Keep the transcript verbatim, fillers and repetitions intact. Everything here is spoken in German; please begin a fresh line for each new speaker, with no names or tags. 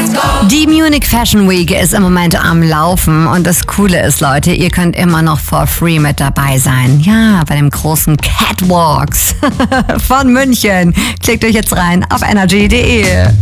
Die Munich Fashion Week ist im Moment am Laufen und das Coole ist, Leute, ihr könnt immer noch for free mit dabei sein. Ja, bei dem großen Catwalks von München. Klickt euch jetzt rein auf energy punkt de.